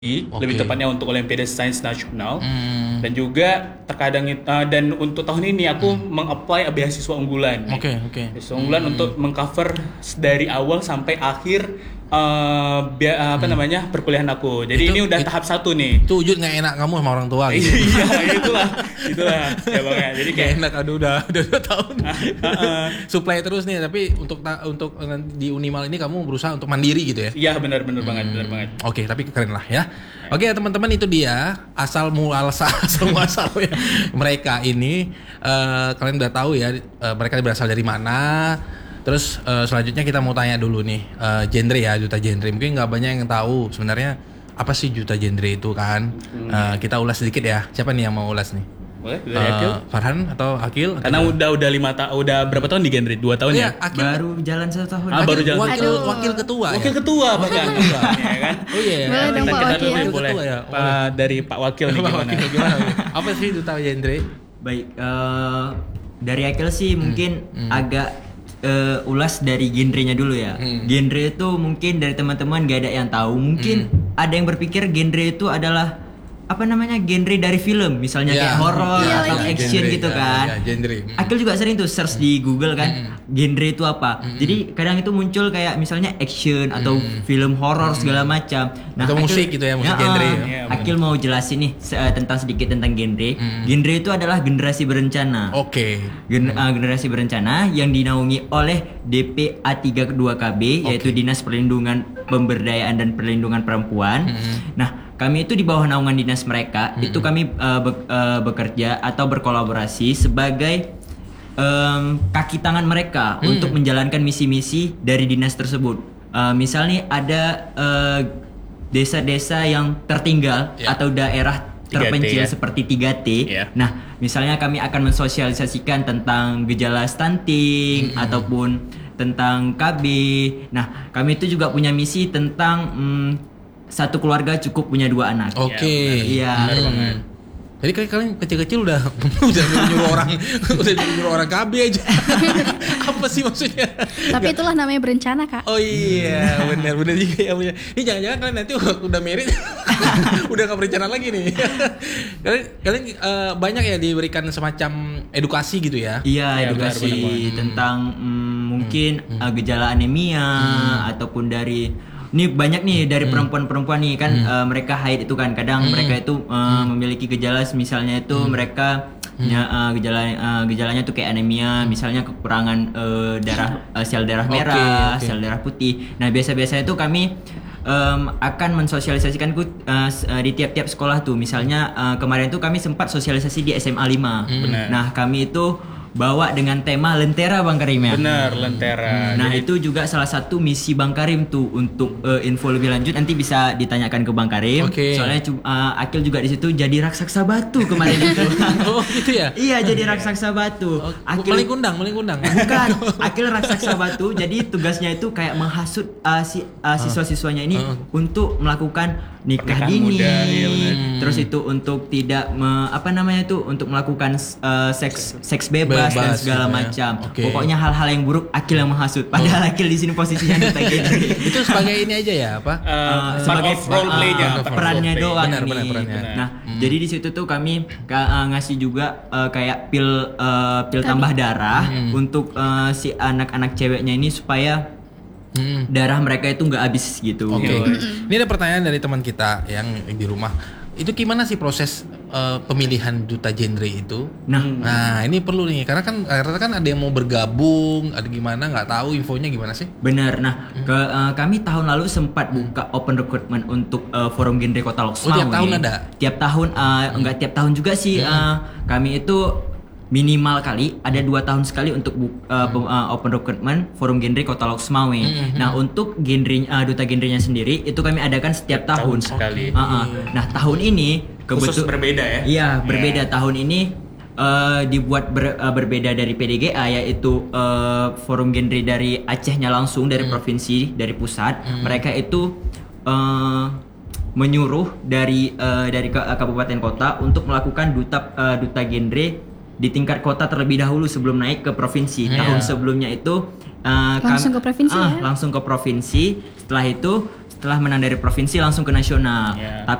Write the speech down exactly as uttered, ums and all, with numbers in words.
lebih Oke. tepatnya untuk Olimpiade Sains Nasional. Hmm. Dan juga terkadang it- uh, dan untuk tahun ini aku meng-apply beasiswa unggulan. Oke, oke. Beasiswa unggulan untuk mengcover dari awal sampai akhir uh, bia- uh, apa namanya perkuliahan aku. Jadi Itu- ini udah it- tahap satu nih. Itu wujud nggak enak kamu sama orang tua gitu. Iya, itulah, itulah ya bang ya. Jadi Gak kayak enak, aduh udah udah dua tahun uh, supply terus nih, tapi untuk ta- untuk di Unimal ini kamu berusaha untuk mandiri gitu ya. iya benar-benar banget, benar banget. Oke, tapi keren lah ya. Oke ya teman-teman, itu dia asal muasal asal muasal ya mereka ini. Eh, kalian udah tahu ya, eh, mereka berasal dari mana. Terus eh, selanjutnya kita mau tanya dulu nih, eh, genre ya, Duta Genre. Mungkin nggak banyak yang tahu sebenarnya apa sih Duta Genre itu kan. Eh, kita ulas sedikit ya. Siapa nih yang mau ulas nih? Boleh, dari Eh, Akil? Farhan atau Akil? Atau Karena udah udah lima tahun, udah berapa tahun di genre? Dua tahun Iya, ya? Akil Baru jalan satu tahun. Ah, baru jalan. wakil, Aduh. wakil ketua Wakil ya? ketua bahkan, ya kan? Oh iya. Boleh dong, Kita Pak kita Wakil. dulu Wakil boleh. ketua ya? Pak, dari Pak Wakil nih Pak gimana? Wakil gimana? Apa sih Duta Genre? Baik, eh, dari Akil sih mungkin Hmm. agak eh, ulas dari genrenya dulu ya. Hmm. Genre itu mungkin dari teman-teman gak ada yang tahu. Mungkin ada yang berpikir genre itu adalah apa namanya genre dari film, misalnya Ya. kayak horror Iya, atau lagi. action Genre, gitu ya, kan. ya, genre. Hmm. Akil juga sering tuh search di Google kan, genre itu apa. Jadi kadang itu muncul kayak misalnya action atau film horor segala macam. Atau musik gitu ya, musik genre ya. Iya, Akil mau jelasin nih se- eh, tentang sedikit tentang genre. Genre itu adalah generasi berencana. Oke. Gen- uh, generasi berencana yang dinaungi oleh D P A tiga puluh dua K B, yaitu Dinas Perlindungan Pemberdayaan dan Perlindungan Perempuan. Nah, kami itu di bawah naungan dinas mereka, itu kami uh, be- uh, bekerja atau berkolaborasi sebagai um, kaki tangan mereka untuk menjalankan misi-misi dari dinas tersebut. Uh, misalnya ada uh, desa-desa yang tertinggal Ya. atau daerah tiga T terpencil ya. seperti tiga T. Iya. Nah, misalnya kami akan mensosialisasikan tentang gejala stunting ataupun tentang K B. Nah, kami itu juga punya misi tentang mm, satu keluarga cukup punya dua anak. Oke. Iya. Benar Hmm. banget. Jadi kalian kalian kecil-kecil udah udah nyuruh orang udah nyuruh orang K B aja. Apa sih maksudnya? Tapi itulah namanya berencana, Kak. Oh iya, benar benar juga ya punya. Ini jangan-jangan kalian nanti udah merit udah gak berencana lagi nih. Kalian kalian eh, banyak ya diberikan semacam edukasi gitu ya. Iya, Iya, edukasi benar, benar, tentang mm, mungkin uh, gejala anemia ataupun dari ini banyak nih dari perempuan-perempuan nih kan uh, mereka haid itu kan kadang mereka itu uh, memiliki gejala misalnya itu mereka nya, uh, gejala uh, gejalanya tuh kayak anemia, misalnya kekurangan uh, darah uh, sel darah Oke, merah, oke. sel darah putih. Nah, biasa-biasa itu kami um, akan mensosialisasikan ku- uh, s- uh, di tiap-tiap sekolah tuh. Misalnya uh, kemarin tuh kami sempat sosialisasi di S M A lima. Benar. Nah, kami itu bawa dengan tema Lentera Bang Karim ya. Benar, Lentera. Nah, itu juga salah satu misi Bang Karim tuh untuk uh, info lebih lanjut nanti bisa ditanyakan ke Bang Karim. Oke. Soalnya cu- uh, Akil juga di situ jadi raksasa batu kemarin itu. Oh, gitu ya. Iya, jadi raksasa batu. Oh, Akil Meling kundang, meling kundang. Bukan, Akil raksasa batu. Jadi tugasnya itu kayak menghasut uh, si, uh, siswa-siswanya ini Uh. untuk melakukan nikah Nikah dini. muda, iya benar. Terus itu untuk tidak me- apa namanya itu untuk melakukan uh, seks seks bebas, dan Bebas segala gitu ya. macam. Oke. Pokoknya hal-hal yang buruk Akil yang menghasut. Padahal Akil di sini posisinya duta genre. Itu sebagai ini aja ya, apa? Uh, Uh, part sebagai of role uh, play-nya, uh, part of perannya role play. doang Benar, ini. benar, perannya. Nah, jadi di situ tuh kami ka- uh, ngasih juga uh, kayak pil uh, pil tambah darah untuk uh, si anak-anak ceweknya ini supaya Hmm. darah mereka itu nggak habis gitu. Oke. Iya. Ini ada pertanyaan dari teman kita yang di rumah. Itu gimana sih proses eh, pemilihan duta genre itu? Nah, Nah, ini perlu nih karena kan karena kan ada yang mau bergabung, ada gimana nggak tahu infonya gimana sih? benar. Nah, ke, uh, kami tahun lalu sempat buka open recruitment untuk uh, forum genre Kota Loksmawe. Oh, tiap tahun ada? Tiap tahun, uh, enggak tiap tahun juga sih. Uh, kami itu minimal kali ada dua tahun sekali untuk bu- uh, pem- uh, open recruitment forum genre Kota Loksmawe. Nah, untuk genre uh, duta genrenya sendiri itu kami adakan setiap tahun. sekali. Uh, uh. Nah, tahun ini Khusus kebetul- berbeda ya? Iya, berbeda tahun ini. uh, dibuat ber- uh, berbeda dari P D G A, yaitu uh, forum genre dari Acehnya langsung dari provinsi, dari pusat. Mereka itu uh, menyuruh dari uh, dari ke- uh, kabupaten kota untuk melakukan duta uh, duta genre di tingkat kota terlebih dahulu sebelum naik ke provinsi. Iya. Tahun sebelumnya itu uh, Langsung kam- ke provinsi ah, ya? langsung ke provinsi. Setelah itu setelah menang dari provinsi langsung ke nasional. Iya.